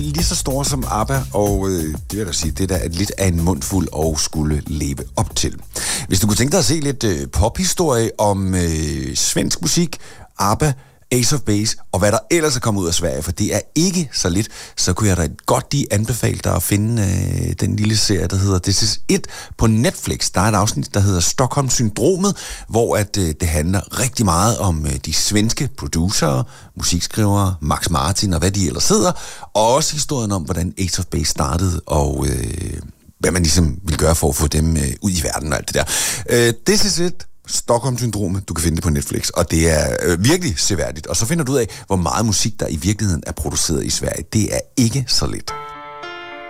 Lige så store som ABBA, og det vil jeg da sige, det der er lidt af en mundfuld og skulle leve op til. Hvis du kunne tænke dig at se lidt pophistorie om svensk musik, ABBA, Ace of Base, og hvad der ellers er kommet ud af Sverige, for det er ikke så lidt, så kunne jeg da godt lige anbefale dig at finde den lille serie, der hedder This Is It på Netflix. Der er et afsnit, der hedder Stockholm-syndromet, hvor det handler rigtig meget om de svenske producerer, musikskrivere, Max Martin og hvad de ellers hedder, og også historien om, hvordan Ace of Base startede, og hvad man ligesom vil gøre for at få dem ud i verden og alt det der. This Is It, Stockholm-syndromet, du kan finde det på Netflix, og det er virkelig seværdigt. Og så finder du ud af, hvor meget musik der i virkeligheden er produceret i Sverige. Det er ikke så let.